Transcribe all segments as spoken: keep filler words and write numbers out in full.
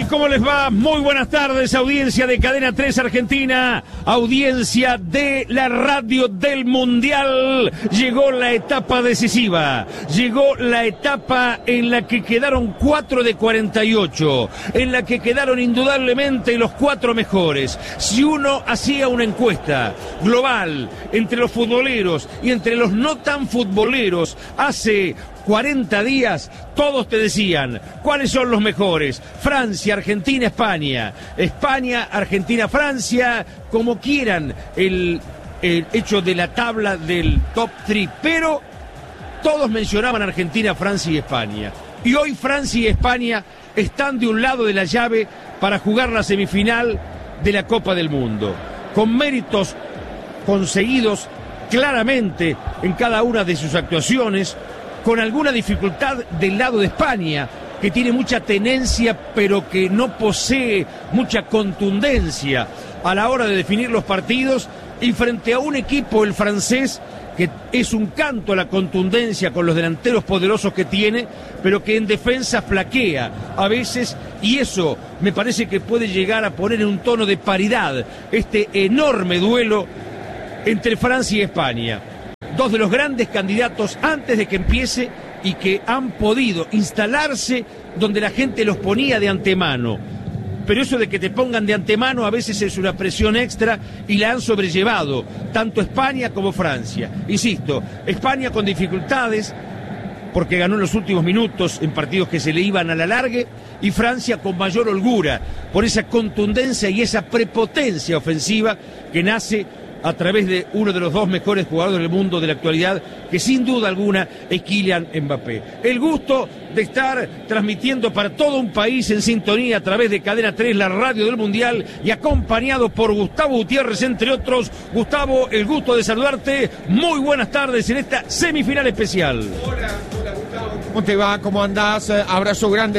tal? ¿Cómo les va? Muy buenas tardes, audiencia de Cadena tres Argentina, audiencia de la radio del Mundial. Llegó la etapa decisiva, llegó la etapa en la que quedaron cuatro de cuarenta y ocho, en la que quedaron indudablemente los cuatro mejores. Si uno hacía una encuesta global entre los futboleros y entre los no tan futboleros hace cuarenta días, todos te decían cuáles son los mejores: Francia, Argentina, España, España, Argentina, Francia, como quieran el, el hecho de la tabla del top tres, pero todos mencionaban Argentina, Francia y España. Y hoy Francia y España están de un lado de la llave para jugar la semifinal de la Copa del Mundo, con méritos conseguidos claramente en cada una de sus actuaciones, con alguna dificultad del lado de España, que tiene mucha tenencia, pero que no posee mucha contundencia a la hora de definir los partidos, y frente a un equipo, el francés, que es un canto a la contundencia con los delanteros poderosos que tiene, pero que en defensa flaquea a veces, y eso me parece que puede llegar a poner en un tono de paridad este enorme duelo entre Francia y España. Dos de los grandes candidatos antes de que empiece y que han podido instalarse donde la gente los ponía de antemano. Pero eso de que te pongan de antemano a veces es una presión extra y la han sobrellevado tanto España como Francia. Insisto, España con dificultades porque ganó en los últimos minutos en partidos que se le iban a la larga, y Francia con mayor holgura por esa contundencia y esa prepotencia ofensiva que nace a través de uno de los dos mejores jugadores del mundo de la actualidad, que sin duda alguna es Kylian Mbappé. El gusto de estar transmitiendo para todo un país en sintonía a través de Cadena tres, la radio del Mundial, y acompañado por Gustavo Gutiérrez, entre otros. Gustavo, el gusto de saludarte. Muy buenas tardes en esta semifinal especial. Hola, hola Gustavo. ¿Cómo te va? ¿Cómo andás? Abrazo grande.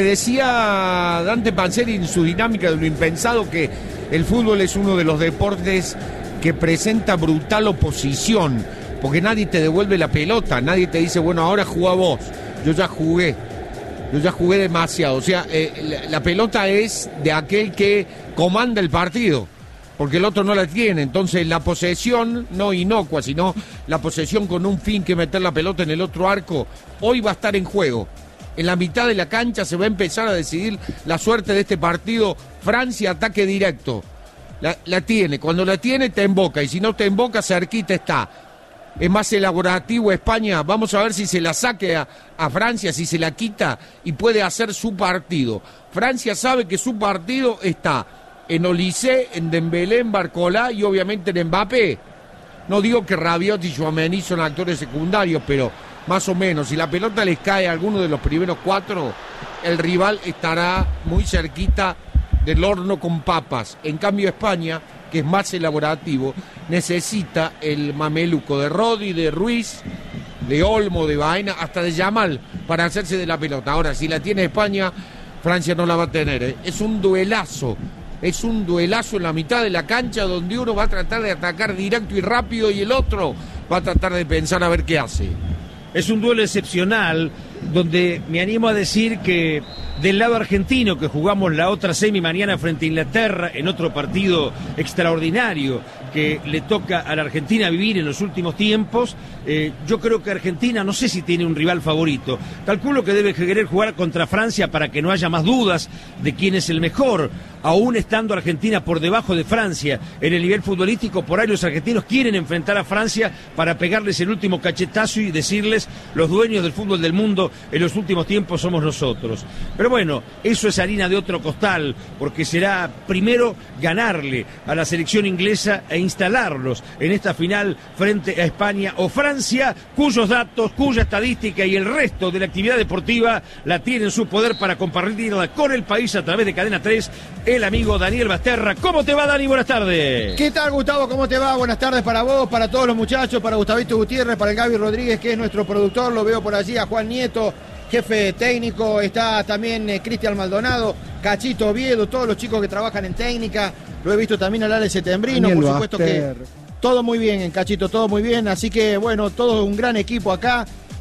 Decía Dante Panzeri en su dinámica de lo impensado que el fútbol es uno de los deportes que presenta brutal oposición, porque nadie te devuelve la pelota, nadie te dice, bueno, ahora jugá vos. Yo ya jugué, yo ya jugué demasiado. O sea, eh, la, la pelota es de aquel que comanda el partido, porque el otro no la tiene. Entonces la posesión, no inocua, sino la posesión con un fin, que meter la pelota en el otro arco, hoy va a estar en juego. En la mitad de la cancha se va a empezar a decidir la suerte de este partido. Francia, ataque directo. La, la tiene, cuando la tiene te emboca, y si no te emboca, cerquita está. Es más elaborativo España, vamos a ver si se la saque a, a Francia, si se la quita y puede hacer su partido. Francia sabe que su partido está en Olise, en Dembélé, en Barcola y obviamente en Mbappé. No digo que Rabiot y Tchouaméni son actores secundarios, pero más o menos, si la pelota les cae a alguno de los primeros cuatro, el rival estará muy cerquita del horno con papas. En cambio España, que es más elaborativo, necesita el mameluco de Rodri, de Ruiz, de Olmo, de Baena, hasta de Yamal, para hacerse de la pelota. Ahora, si la tiene España, Francia no la va a tener, ¿eh? Es un duelazo, es un duelazo en la mitad de la cancha, donde uno va a tratar de atacar directo y rápido y el otro va a tratar de pensar a ver qué hace. Es un duelo excepcional, donde me animo a decir que del lado argentino, que jugamos la otra semi mañana frente a Inglaterra, en otro partido extraordinario que le toca a la Argentina vivir en los últimos tiempos, eh, yo creo que Argentina, no sé si tiene un rival favorito. Calculo que debe querer jugar contra Francia para que no haya más dudas de quién es el mejor, aún estando Argentina por debajo de Francia en el nivel futbolístico. Por ahí los argentinos quieren enfrentar a Francia para pegarles el último cachetazo y decirles: los dueños del fútbol del mundo en los últimos tiempos somos nosotros. Pero bueno, eso es harina de otro costal, porque será primero ganarle a la selección inglesa e instalarlos en esta final frente a España o Francia, cuyos datos, cuya estadística y el resto de la actividad deportiva la tiene en su poder para compartirla con el país a través de Cadena tres, el amigo Daniel Basterra. ¿Cómo te va, Dani? Buenas tardes. ¿Qué tal, Gustavo? ¿Cómo te va? Buenas tardes para vos, para todos los muchachos, para Gustavito Gutiérrez, para el Gaby Rodríguez, que es nuestro productor. Lo veo por allí, a Juan Nieto, jefe técnico. Está también eh, Cristian Maldonado, Cachito Oviedo, todos los chicos que trabajan en técnica. Lo he visto también al Ale Setembrino, por supuesto que todo muy bien en Cachito, todo muy bien. Así que, bueno, todo un gran equipo acá.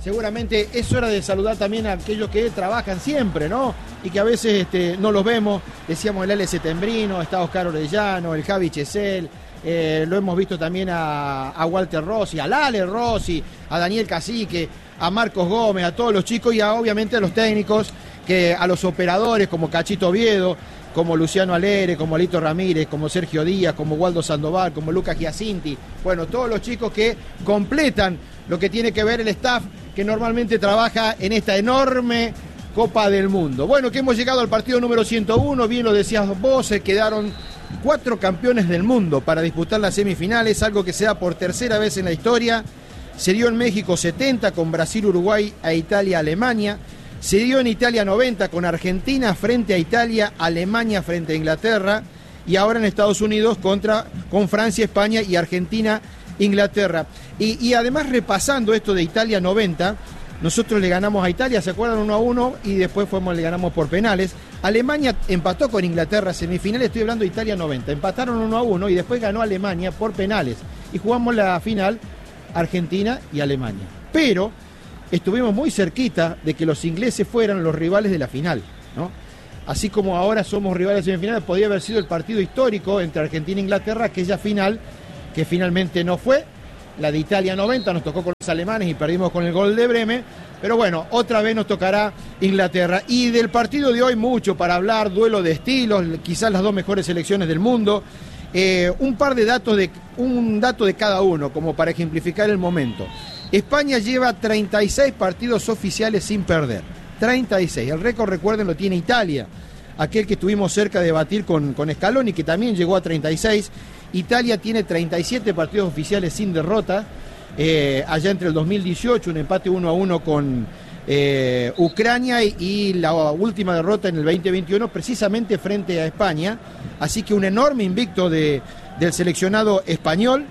seguramente es hora de saludar también a aquellos que trabajan siempre, ¿no? Y que a veces este, no los vemos. Decíamos el L. Setembrino, está Oscar Orellano, el Javi Chesel, eh, lo hemos visto también a, a Walter Rossi, a Lale Rossi, a Daniel Cacique, a Marcos Gómez, a todos los chicos y a, obviamente a los técnicos, que a los operadores como Cachito Oviedo, como Luciano Alere, como Alito Ramírez, como Sergio Díaz, como Waldo Sandoval, como Lucas Giacinti. Bueno, todos los chicos que completan lo que tiene que ver el staff que normalmente trabaja en esta enorme Copa del Mundo. Bueno, que hemos llegado al partido número ciento uno, bien lo decías vos, se quedaron cuatro campeones del mundo para disputar las semifinales, algo que se da por tercera vez en la historia. Se dio en México setenta con Brasil, Uruguay, a Italia, Alemania. Se dio en Italia noventa con Argentina frente a Italia, Alemania frente a Inglaterra. Y ahora en Estados Unidos contra, con Francia, España y Argentina, Inglaterra. Y, y además repasando esto de Italia noventa, nosotros le ganamos a Italia, ¿se acuerdan? uno a uno y después fuimos, le ganamos por penales. Alemania empató con Inglaterra semifinales, estoy hablando de Italia noventa. Empataron uno a uno y después ganó Alemania por penales. Y jugamos la final Argentina y Alemania. Pero estuvimos muy cerquita de que los ingleses fueran los rivales de la final, ¿no? Así como ahora somos rivales de semifinales, podía haber sido el partido histórico entre Argentina e Inglaterra, aquella final que finalmente no fue. La de Italia noventa nos tocó con los alemanes y perdimos con el gol de Bremen, pero bueno, otra vez nos tocará Inglaterra. Y del partido de hoy mucho para hablar, duelo de estilos, quizás las dos mejores selecciones del mundo. Eh, un par de datos, de un dato de cada uno, como para ejemplificar el momento. España lleva treinta y seis partidos oficiales sin perder, treinta y seis. El récord, recuerden, lo tiene Italia, aquel que estuvimos cerca de batir con, con Scaloni, que también llegó a treinta y seis. Italia tiene treinta y siete partidos oficiales sin derrota, eh, allá entre el dos mil dieciocho, un empate uno a uno con eh, Ucrania y, y la última derrota en el veinte veintiuno precisamente frente a España, así que un enorme invicto de, del seleccionado español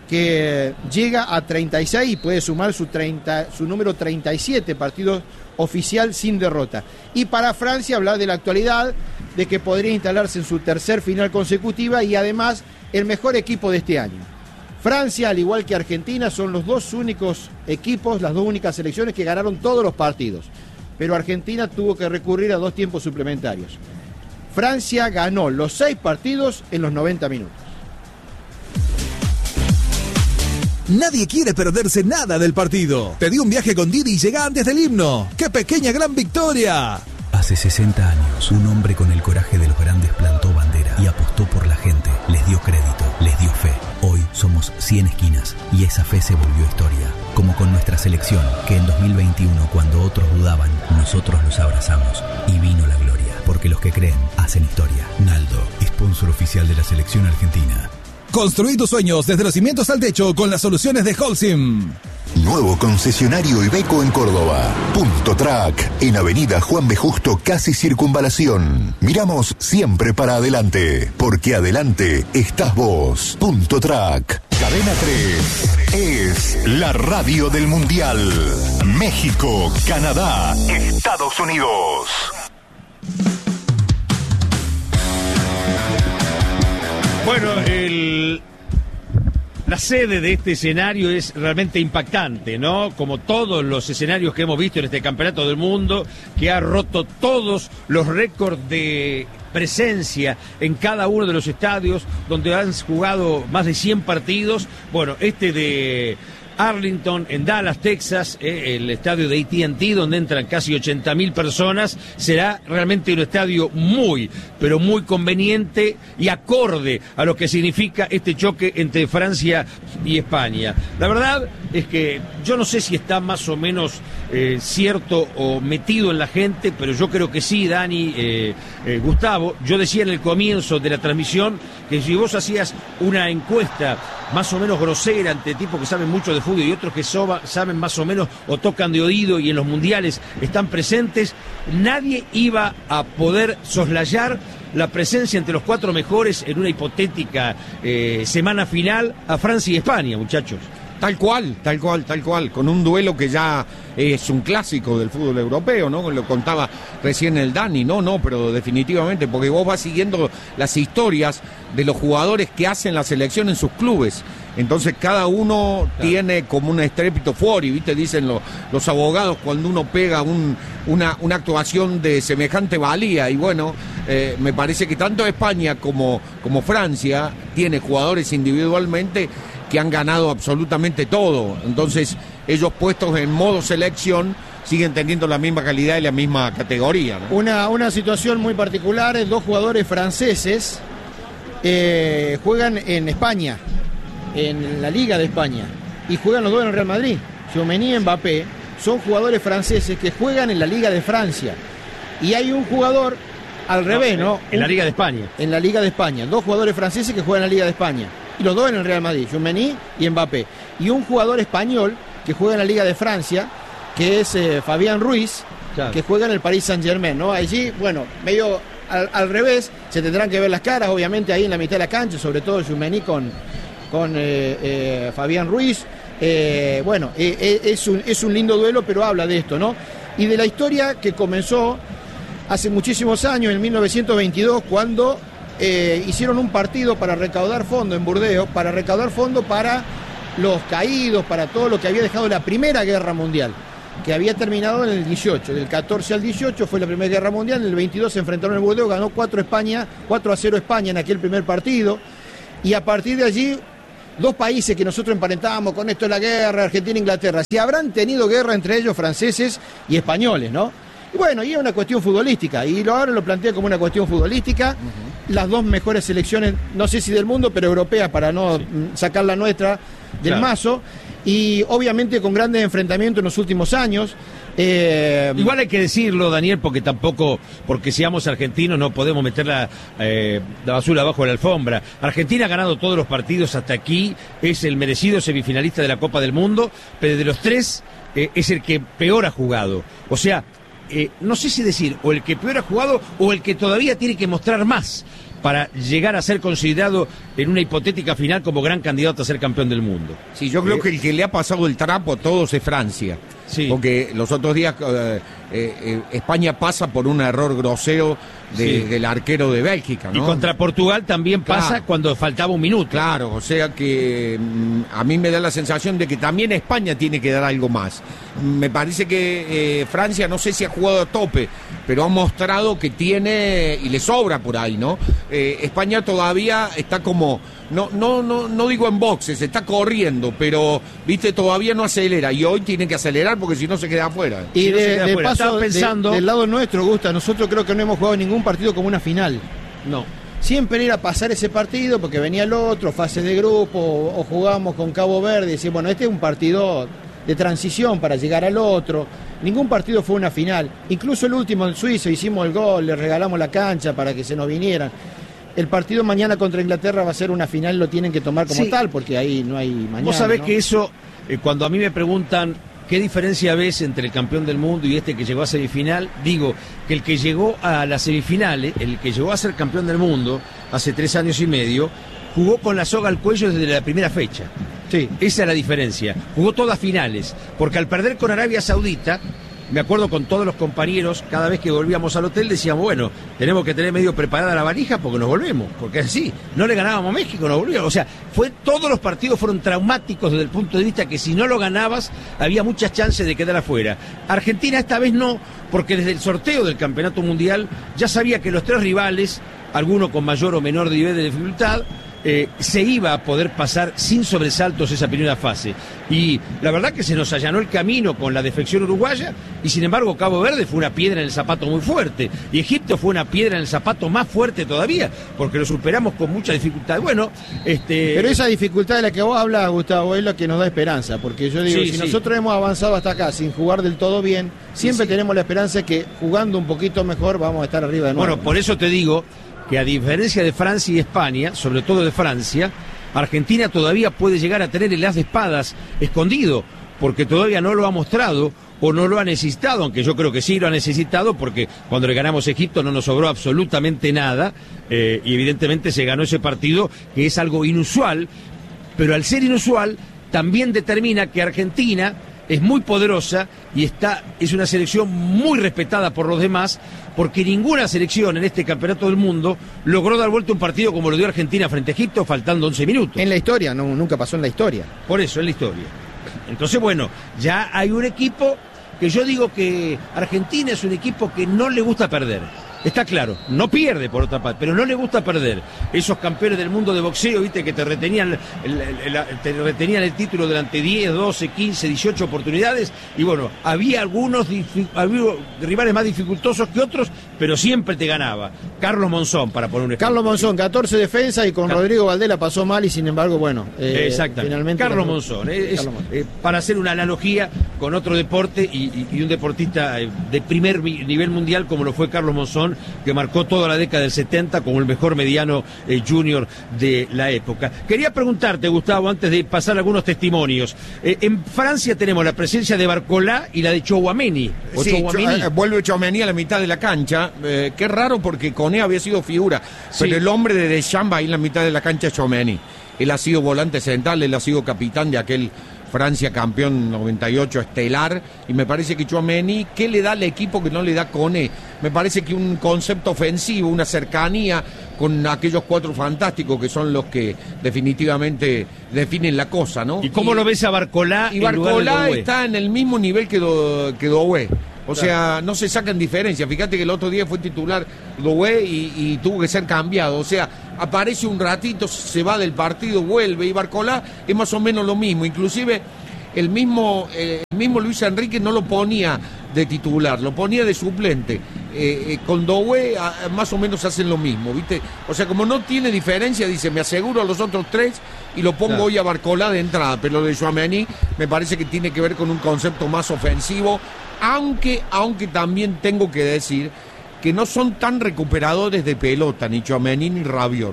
que llega a treinta y seis y puede sumar su, treinta, su número treinta y siete partidos oficial sin derrota. Y para Francia hablar de la actualidad, de que podría instalarse en su tercer final consecutiva y además el mejor equipo de este año. Francia, al igual que Argentina, son los dos únicos equipos, las dos únicas selecciones que ganaron todos los partidos. Pero Argentina tuvo que recurrir a dos tiempos suplementarios. Francia ganó los seis partidos en los noventa minutos. Nadie quiere perderse nada del partido. Te dio un viaje con Didi y llega antes del himno. ¡Qué pequeña gran victoria! Hace sesenta años, un hombre con el coraje de los grandes plantó bandera y apostó por la gente. Les dio crédito, les dio fe. Hoy somos cien esquinas y esa fe se volvió historia. Como con nuestra selección, que en dos mil veintiuno, cuando otros dudaban, nosotros los abrazamos y vino la gloria. Porque los que creen, hacen historia. Naldo, sponsor oficial de la selección argentina. Construí tus sueños desde los cimientos al techo con las soluciones de Holcim. Nuevo concesionario Iveco en Córdoba. Punto Track, en Avenida Juan B. Justo, casi Circunvalación. Miramos siempre para adelante, porque adelante estás vos. Punto Track. Cadena tres es la radio del Mundial. México, Canadá, Estados Unidos. Bueno, el... la sede de este escenario es realmente impactante, ¿no? Como todos los escenarios que hemos visto en este campeonato del mundo, que ha roto todos los récords de presencia en cada uno de los estadios donde han jugado más de cien partidos. Bueno, este de Arlington, en Dallas, Texas, eh, el estadio de A T and T, donde entran casi ochenta mil personas, será realmente un estadio muy, pero muy conveniente y acorde a lo que significa este choque entre Francia y España. La verdad es que yo no sé si está más o menos eh, cierto o metido en la gente, pero yo creo que sí, Dani, eh, eh, Gustavo. Yo decía en el comienzo de la transmisión que si vos hacías una encuesta más o menos grosera ante tipos que saben mucho de fútbol y otros que soba, saben más o menos o tocan de oído y en los mundiales están presentes, nadie iba a poder soslayar la presencia entre los cuatro mejores en una hipotética eh, semana final a Francia y España, muchachos. Tal cual, tal cual, tal cual, con un duelo que ya es un clásico del fútbol europeo, ¿no? Lo contaba recién el Dani, no, no, pero definitivamente, porque vos vas siguiendo las historias de los jugadores que hacen la selección en sus clubes. Entonces cada uno claro. tiene como un estrépito fuori, ¿viste? Dicen lo, los abogados cuando uno pega un, una, una actuación de semejante valía. Y bueno, eh, me parece que tanto España como, como Francia tiene jugadores individualmente que han ganado absolutamente todo. Entonces ellos puestos en modo selección siguen teniendo la misma calidad y la misma categoría, ¿no? Una, una situación muy particular, dos jugadores franceses eh, juegan en España, en la Liga de España, y juegan los dos en el Real Madrid. Tchouaméni y Mbappé son jugadores franceses que juegan en la Liga de Francia. Y hay un jugador al no, revés, ¿no? En la Liga de España. En la Liga de España. Dos jugadores franceses que juegan en la Liga de España. Y los dos en el Real Madrid, Tchouaméni y Mbappé. Y un jugador español que juega en la Liga de Francia, que es eh, Fabián Ruiz, claro. que juega en el Paris Saint-Germain, ¿no? Allí, bueno, medio al, al revés, se tendrán que ver las caras, obviamente, ahí en la mitad de la cancha, sobre todo Tchouaméni con, con eh, eh, Fabián Ruiz. Eh, bueno, eh, es, un, es un lindo duelo, pero habla de esto, ¿no? Y de la historia que comenzó hace muchísimos años, en mil novecientos veintidós, cuando eh, hicieron un partido para recaudar fondos en Burdeos, para recaudar fondos para los caídos, para todo lo que había dejado la Primera Guerra Mundial, que había terminado en el dieciocho, del catorce al dieciocho fue la Primera Guerra Mundial, en el veintidós se enfrentaron en Burdeos, ganó cuatro España, cuatro a cero España en aquel primer partido, y a partir de allí, dos países que nosotros emparentábamos con esto de la guerra, Argentina e Inglaterra, si habrán tenido guerra entre ellos franceses y españoles, ¿no? Y bueno, y es una cuestión futbolística, y ahora lo plantea como una cuestión futbolística, uh-huh. las dos mejores selecciones, no sé si del mundo, pero europeas, para no sí. sacar la nuestra del claro. mazo, y obviamente con grandes enfrentamientos en los últimos años. Eh... Igual hay que decirlo, Daniel, porque tampoco, porque seamos argentinos, no podemos meter la, eh, la basura abajo de la alfombra. Argentina ha ganado todos los partidos hasta aquí, es el merecido semifinalista de la Copa del Mundo, pero de los tres eh, es el que peor ha jugado. O sea, eh, no sé si decir, o el que peor ha jugado, o el que todavía tiene que mostrar más para llegar a ser considerado en una hipotética final como gran candidato a ser campeón del mundo. Sí, yo creo eh, que el que le ha pasado el trapo a todos es Francia. Sí. Porque los otros días eh, eh, España pasa por un error grosero de, sí. del arquero de Bélgica, ¿no? Y contra Portugal también claro. pasa cuando faltaba un minuto. Claro, o sea que mm, a mí me da la sensación de que también España tiene que dar algo más. Me parece que eh, Francia no sé si ha jugado a tope, pero ha mostrado que tiene y le sobra por ahí, ¿no? Eh, España todavía está como, no, no, no, no digo en boxes, está corriendo, pero viste, todavía no acelera y hoy tiene que acelerar porque si no se queda afuera. Y si de, no se queda de afuera. paso, pensando... de, del lado nuestro, Gusta, nosotros creo que no hemos jugado ningún partido como una final. No. Siempre era pasar ese partido porque venía el otro, fase de grupo, o, o jugábamos con Cabo Verde y decir, bueno, este es un partido de transición para llegar al otro. Ningún partido fue una final. Incluso el último en Suiza hicimos el gol, le regalamos la cancha para que se nos vinieran. El partido mañana contra Inglaterra va a ser una final, lo tienen que tomar como sí. tal, porque ahí no hay mañana. Vos sabés, ¿no? que eso, eh, cuando a mí me preguntan qué diferencia ves entre el campeón del mundo y este que llegó a semifinal, digo que el que llegó a las semifinales, el que llegó a ser campeón del mundo hace tres años y medio, jugó con la soga al cuello desde la primera fecha. Sí, esa es la diferencia. Jugó todas finales, porque al perder con Arabia Saudita, me acuerdo con todos los compañeros, cada vez que volvíamos al hotel decíamos, bueno, tenemos que tener medio preparada la valija porque nos volvemos, porque así, no le ganábamos a México, nos volvíamos. O sea, fue, todos los partidos fueron traumáticos desde el punto de vista que si no lo ganabas, había muchas chances de quedar afuera. Argentina esta vez no, porque desde el sorteo del Campeonato Mundial ya sabía que los tres rivales, alguno con mayor o menor nivel de dificultad, Eh, se iba a poder pasar sin sobresaltos esa primera fase. Y la verdad que se nos allanó el camino con la defección uruguaya y sin embargo Cabo Verde fue una piedra en el zapato muy fuerte y Egipto fue una piedra en el zapato más fuerte todavía porque lo superamos con mucha dificultad. Bueno, este... Pero esa dificultad de la que vos hablas, Gustavo, es la que nos da esperanza, porque yo digo, sí, si sí. nosotros hemos avanzado hasta acá sin jugar del todo bien, siempre sí, sí. tenemos la esperanza de que jugando un poquito mejor vamos a estar arriba de nuevo. Bueno, por eso te digo que a diferencia de Francia y España, sobre todo de Francia, Argentina todavía puede llegar a tener el as de espadas escondido, porque todavía no lo ha mostrado o no lo ha necesitado, aunque yo creo que sí lo ha necesitado, porque cuando le ganamos a Egipto no nos sobró absolutamente nada, eh, y evidentemente se ganó ese partido, que es algo inusual, pero al ser inusual también determina que Argentina es muy poderosa y está es una selección muy respetada por los demás, porque ninguna selección en este campeonato del mundo logró dar vuelta un partido como lo dio Argentina frente a Egipto faltando once minutos. En la historia, no, nunca pasó en la historia. Por eso, en la historia. Entonces, bueno, ya hay un equipo que yo digo que Argentina es un equipo que no le gusta perder. Está claro, no pierde por otra parte, pero no le gusta perder. Esos campeones del mundo de boxeo, viste, que te retenían el, el, el, te retenían el título durante diez, doce, quince, dieciocho oportunidades, y bueno, había algunos había rivales más dificultosos que otros, pero siempre te ganaba. Carlos Monzón, para poner un ejemplo. Carlos Monzón, catorce defensas, y con Car Rodrigo Valdés pasó mal, y sin embargo, bueno, eh, exactamente. Finalmente Carlos Monzón, eh, es, Carlos Monzón. Eh, para hacer una analogía con otro deporte y, y, y un deportista de primer nivel mundial como lo fue Carlos Monzón, que marcó toda la década del setenta como el mejor mediano eh, junior de la época. Quería preguntarte, Gustavo, antes de pasar algunos testimonios. Eh, en Francia tenemos la presencia de Barcolá y la de Tchouaméni. Sí, eh, vuelve Tchouaméni a la mitad de la cancha. Eh, qué raro, porque Koné había sido figura, sí. Pero el hombre de Deschamps ahí en la mitad de la cancha es Tchouaméni. Él ha sido volante central, él ha sido capitán de aquel Francia campeón noventa y ocho estelar, y me parece que Tchouaméni, ¿qué le da al equipo que no le da Koné? Me parece que un concepto ofensivo, una cercanía con aquellos cuatro fantásticos que son los que definitivamente definen la cosa, ¿no? ¿Y cómo y, lo ves a Barcolá? Y Barcolá está en el mismo nivel que, Do, que Doué. O claro. sea, no se sacan diferencias. Fíjate que el otro día fue titular Doué y, y tuvo que ser cambiado. O sea, aparece un ratito, se va del partido, vuelve, y Barcolá es más o menos lo mismo. Inclusive el mismo, eh, el mismo Luis Enrique no lo ponía de titular, lo ponía de suplente. Eh, eh, con Doué a, más o menos hacen lo mismo, ¿viste? O sea, como no tiene diferencia, dice, me aseguro a los otros tres y lo pongo claro. hoy a Barcolá de entrada. Pero lo de Tchouaméni me parece que tiene que ver con un concepto más ofensivo, aunque, aunque también tengo que decir que no son tan recuperadores de pelota, ni Tchouaméni ni Rabiot.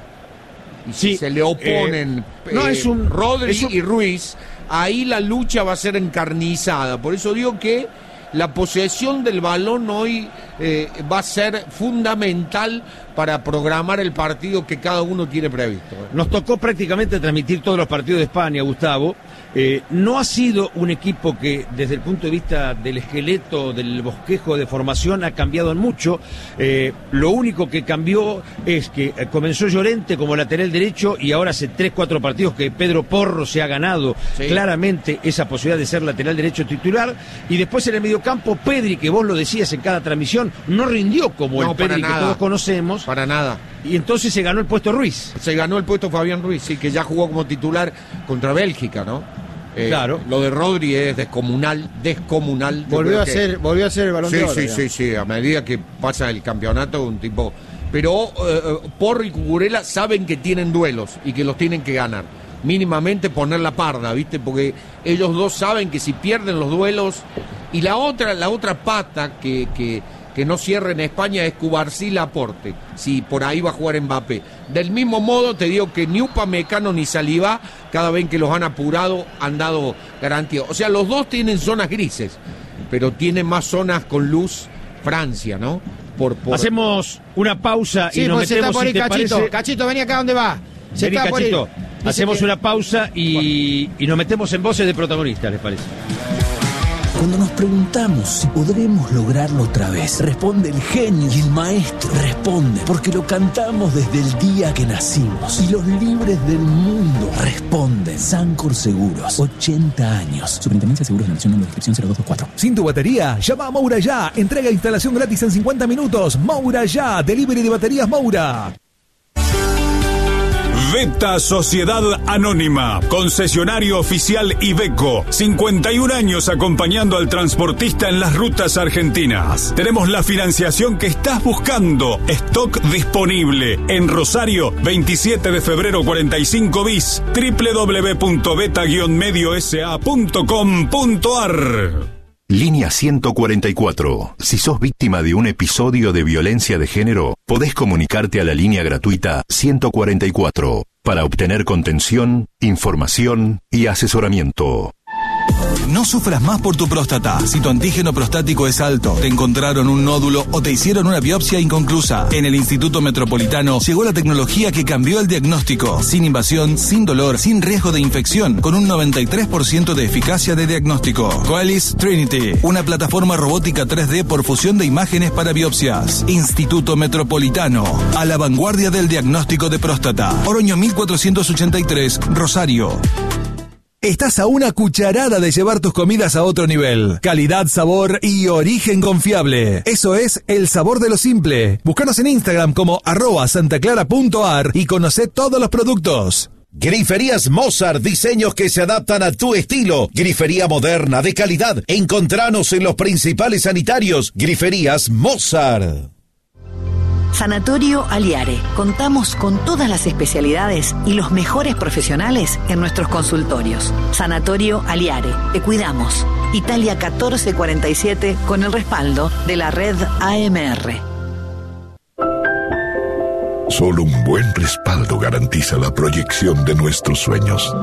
Y si sí, se le oponen eh, no, eh, es un, Rodri es un... y Ruiz, ahí la lucha va a ser encarnizada. Por eso digo que la posesión del balón hoy eh, va a ser fundamental para programar el partido que cada uno tiene previsto. Nos tocó prácticamente transmitir todos los partidos de España, Gustavo. Eh, no ha sido un equipo que desde el punto de vista del esqueleto, del bosquejo de formación, ha cambiado en mucho. Eh, lo único que cambió es que comenzó Llorente como lateral derecho, y ahora hace tres, cuatro partidos que Pedro Porro se ha ganado sí. claramente esa posibilidad de ser lateral derecho titular. Y después en el mediocampo, Pedri, que vos lo decías en cada transmisión, no rindió como no, el Pedri que todos conocemos. Para nada. Y entonces se ganó el puesto Ruiz. Se ganó el puesto Fabián Ruiz, sí, que ya jugó como titular contra Bélgica, ¿no? Eh, claro. Lo de Rodri es descomunal, descomunal. Volvió a que... ser, volvió a ser el Balón sí, de Oro. Sí, sí, sí, a medida que pasa el campeonato, un tipo. Pero eh, Porro y Cucurella saben que tienen duelos y que los tienen que ganar. Mínimamente poner la parda, ¿viste? Porque ellos dos saben que si pierden los duelos. Y la otra, la otra pata que, que, que no cierra en España es Cubarsí Laporte, si por ahí va a jugar Mbappé. Del mismo modo te digo que ni Upamecano ni Saliba, cada vez que los han apurado, han dado garantía. O sea, los dos tienen zonas grises, pero tienen más zonas con luz Francia, ¿no? Por, por... Hacemos una pausa sí, y nos pues metemos, está por ahí, si te Cachito. parece... Cachito, vení acá, ¿dónde va? Se Vení, está Cachito. Por Hacemos que... una pausa y, y nos metemos en voces de protagonistas, ¿les parece? Cuando nos preguntamos si podremos lograrlo otra vez, responde el genio y el maestro. Responde porque lo cantamos desde el día que nacimos. Y los libres del mundo responden. Sancor Seguros, ochenta años. Superintendencia de Seguros de la Nación, número de inscripción cero dos dos cuatro. Sin tu batería, llama a Moura Ya. Entrega e instalación gratis en cincuenta minutos. Moura Ya, delivery de baterías Moura. Veta Sociedad Anónima, concesionario oficial Iveco, cincuenta y un años acompañando al transportista en las rutas argentinas. Tenemos la financiación que estás buscando, stock disponible. En Rosario, veintisiete de febrero cuarenta y cinco bis, doble u doble u doble u punto beta guion medio s a punto com punto a r. Línea ciento cuarenta y cuatro. Si sos víctima de un episodio de violencia de género, podés comunicarte a la línea gratuita ciento cuarenta y cuatro para obtener contención, información y asesoramiento. No sufras más por tu próstata. Si tu antígeno prostático es alto, te encontraron un nódulo o te hicieron una biopsia inconclusa. En el Instituto Metropolitano llegó la tecnología que cambió el diagnóstico. Sin invasión, sin dolor, sin riesgo de infección, con un noventa y tres por ciento de eficacia de diagnóstico. Coelis Trinity, una plataforma robótica tres D por fusión de imágenes para biopsias. Instituto Metropolitano, a la vanguardia del diagnóstico de próstata. Oroño mil cuatrocientos ochenta y tres, Rosario. Estás a una cucharada de llevar tus comidas a otro nivel. Calidad, sabor y origen confiable. Eso es el sabor de lo simple. Búscanos en Instagram como arroba santaclara.ar y conoce todos los productos. Griferías Mozart, diseños que se adaptan a tu estilo. Grifería moderna, de calidad. Encontranos en los principales sanitarios. Griferías Mozart. Sanatorio Aliare. Contamos con todas las especialidades y los mejores profesionales en nuestros consultorios. Sanatorio Aliare. Te cuidamos. Italia catorce cuarenta y siete con el respaldo de la red A M R. Solo un buen respaldo garantiza la proyección de nuestros sueños.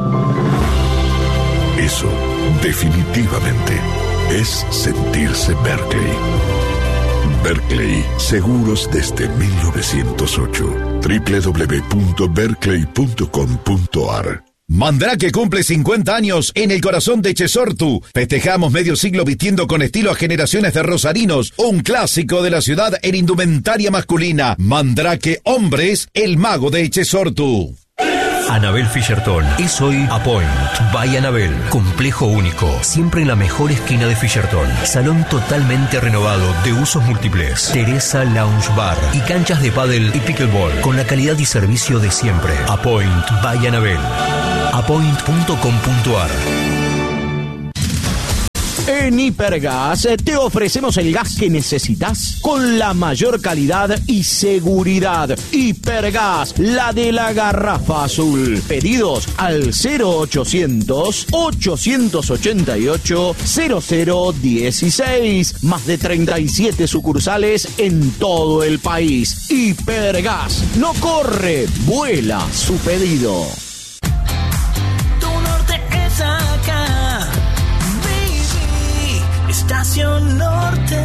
Eso, definitivamente, es sentirse Berkeley. Berkeley, seguros desde mil novecientos ocho. doble u doble u doble u punto berkeley punto com punto a r. Mandrake cumple cincuenta años en el corazón de Chesortu. Festejamos medio siglo vistiendo con estilo a generaciones de rosarinos. Un clásico de la ciudad en indumentaria masculina. Mandrake Hombres, el mago de Chesortu. Anabel Fisherton es hoy Apoint by Anabel. Complejo único, siempre en la mejor esquina de Fisherton. Salón totalmente renovado de usos múltiples. Teresa Lounge Bar y canchas de pádel y pickleball con la calidad y servicio de siempre. Apoint by Anabel. apoint punto com punto a r. En Hipergas te ofrecemos el gas que necesitas con la mayor calidad y seguridad. Hipergas, la de la garrafa azul. Pedidos al cero ochocientos, ochocientos ochenta y ocho, cero cero dieciséis. Más de treinta y siete sucursales en todo el país. Hipergas, no corre, vuela su pedido. Tu norte es acá. Estación Norte.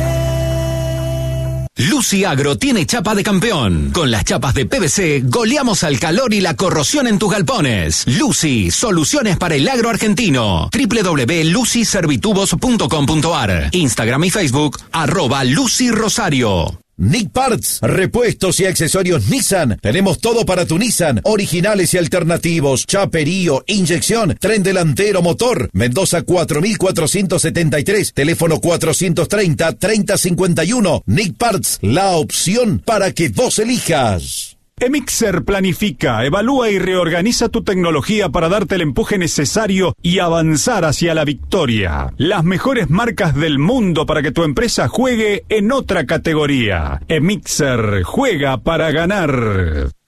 Lucy Agro tiene chapa de campeón. Con las chapas de P V C goleamos al calor y la corrosión en tus galpones. Lucy, soluciones para el agro argentino. doble u doble u doble u punto lucy servitubos punto com punto a r. Instagram y Facebook, arroba Lucy Rosario. Nick Parts, repuestos y accesorios Nissan. Tenemos todo para tu Nissan, originales y alternativos, chaperío, inyección, tren delantero, motor. Mendoza cuatro mil cuatrocientos setenta y tres, teléfono cuatrocientos treinta, treinta cincuenta y uno. Nick Parts, la opción para que vos elijas. Emixer planifica, evalúa y reorganiza tu tecnología para darte el empuje necesario y avanzar hacia la victoria. Las mejores marcas del mundo para que tu empresa juegue en otra categoría. Emixer juega para ganar.